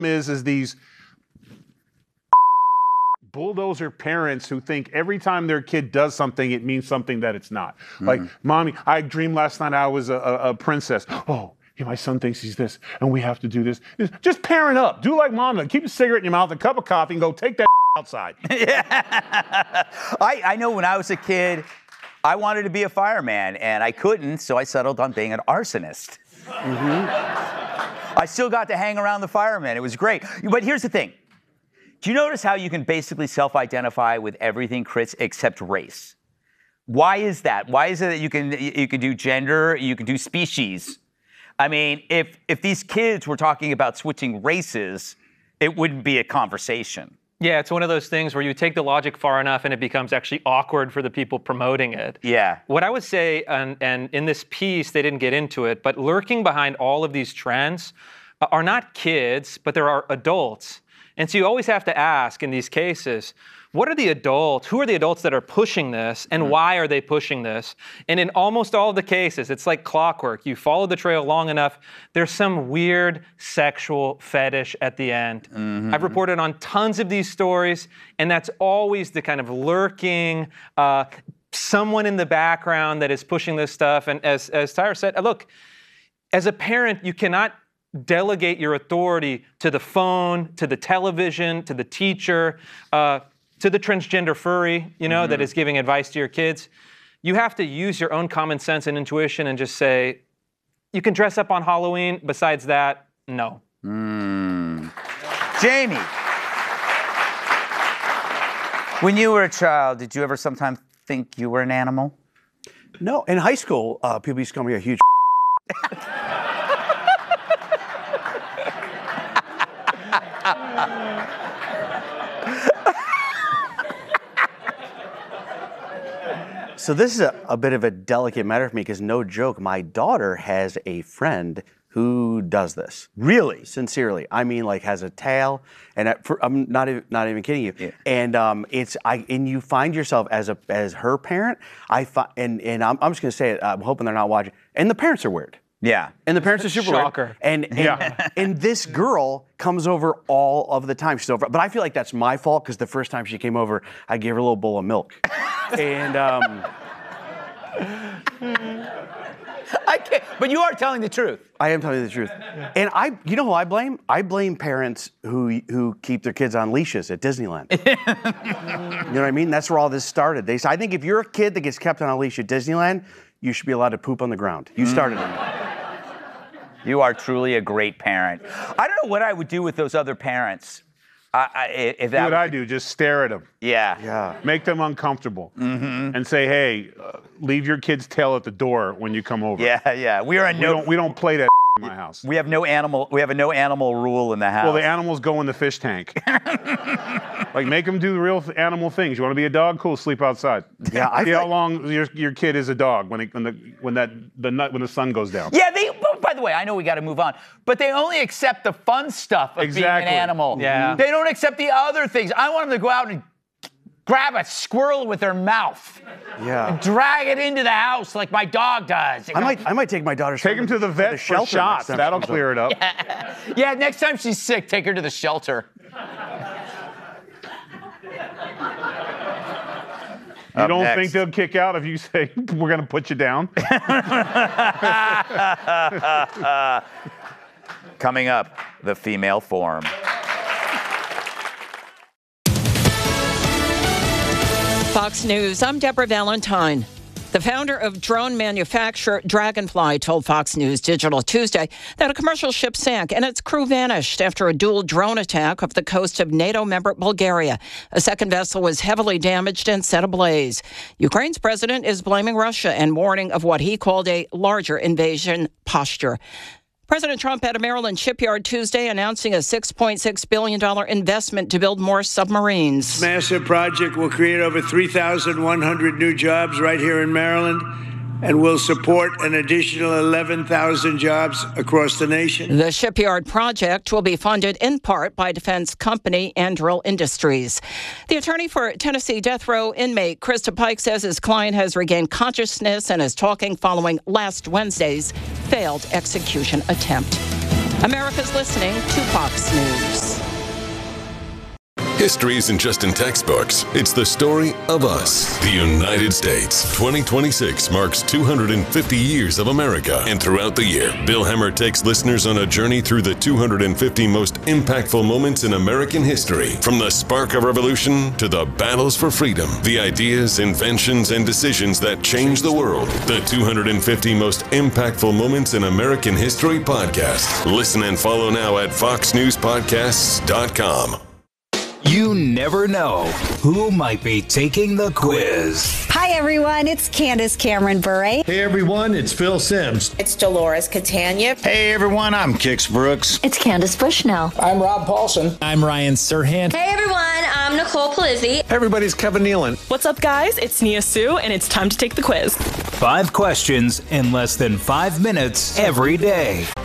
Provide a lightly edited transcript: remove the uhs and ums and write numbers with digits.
is these bulldozer parents who think every time their kid does something, it means something that it's not. Like, mommy, I dreamed last night I was a princess. Oh, yeah, my son thinks he's this, and we have to do this. Just parent up. Do like mom. Keep a cigarette in your mouth, a cup of coffee, and go take that outside. Yeah. I know when I was a kid, I wanted to be a fireman, and I couldn't, so I settled on being an arsonist. I still got to hang around the firemen. It was great. But here's the thing. Do you notice how you can basically self-identify with everything, Chris, except race? Why is that? Why is it that you can do gender, you can do species? I mean, if these kids were talking about switching races, it wouldn't be a conversation. Yeah, it's one of those things where you take the logic far enough and it becomes actually awkward for the people promoting it. Yeah. What I would say, and in this piece, they didn't get into it, but lurking behind all of these trends are not kids, but there are adults. And so you always have to ask in these cases, what are the adults, who are the adults that are pushing this, and why are they pushing this? And in almost all of the cases, it's like clockwork. You follow the trail long enough, there's some weird sexual fetish at the end. I've reported on tons of these stories, and that's always the kind of lurking, someone in the background that is pushing this stuff. And as Tyra said, look, as a parent, you cannot delegate your authority to the phone, to the television, to the teacher, to the transgender furry, that is giving advice to your kids. You have to use your own common sense and intuition and just say, you can dress up on Halloween. Besides that, no. Jamie, when you were a child, did you ever sometimes think you were an animal? No, in high school, people used to call me a huge So this is a bit of a delicate matter for me because, no joke, my daughter has a friend who does this. Really? Sincerely. I mean, like, has a tail, and I'm not even kidding you. Yeah. And and you find yourself as her parent. I'm just gonna say it. I'm hoping they're not watching. And the parents are weird. Yeah. And the parents are super Shocker. weird. And this girl comes over all of the time. She's over, but I feel like that's my fault because the first time she came over, I gave her a little bowl of milk. And I can't, but you are telling the truth. I am telling you the truth. And you know who I blame? I blame parents who keep their kids on leashes at Disneyland. You know what I mean? That's where all this started. I think if you're a kid that gets kept on a leash at Disneyland, you should be allowed to poop on the ground. You started it. You are truly a great parent. I don't know what I would do with those other parents. If that what I do, just stare at them. Yeah. Make them uncomfortable. And say, hey, leave your kid's tail at the door when you come over. Yeah. We don't play that in my house. We have no animal. We have a no animal rule in the house. Well, the animals go in the fish tank. Like, make them do real animal things. You want to be a dog? Cool, sleep outside. Yeah. See how long your kid is a dog when the sun goes down. Yeah. By the way, I know we got to move on, but they only accept the fun stuff of being an animal. Yeah. They don't accept the other things. I want them to go out and grab a squirrel with their mouth. Yeah. And drag it into the house like my dog does. I might take my daughter. Take him to the vet for shots. That'll clear it up. Yeah, next time she's sick, take her to the shelter. You don't think they'll kick out if you say, we're going to put you down? Coming up, the female form. Fox News, I'm Deborah Valentine. The founder of drone manufacturer Dragonfly told Fox News Digital Tuesday that a commercial ship sank and its crew vanished after a dual drone attack off the coast of NATO member Bulgaria. A second vessel was heavily damaged and set ablaze. Ukraine's president is blaming Russia and warning of what he called a larger invasion posture. President Trump at a Maryland shipyard Tuesday announcing a $6.6 billion investment to build more submarines. This massive project will create over 3,100 new jobs right here in Maryland and will support an additional 11,000 jobs across the nation. The shipyard project will be funded in part by defense company Anduril Industries. The attorney for Tennessee death row inmate Krista Pike says his client has regained consciousness and is talking following last Wednesday's failed execution attempt. America's listening to Fox News. History isn't just in textbooks. It's the story of us. The United States. 2026 marks 250 years of America. And throughout the year, Bill Hemmer takes listeners on a journey through the 250 most impactful moments in American history. From the spark of revolution to the battles for freedom. The ideas, inventions, and decisions that changed the world. The 250 most impactful moments in American history podcast. Listen and follow now at foxnewspodcasts.com. You never know who might be taking the quiz. Hi, everyone. It's Candace Cameron Bure. Hey, everyone. It's Phil Simms. It's Dolores Catania. Hey, everyone. I'm Kix Brooks. It's Candace Bushnell. I'm Rob Paulson. I'm Ryan Serhant. Hey, everyone. I'm Nicole Palizzi. Hey, everybody. It's Kevin Nealon. What's up, guys? It's Nia Sue, and it's time to take the quiz. 5 questions in less than 5 minutes every day.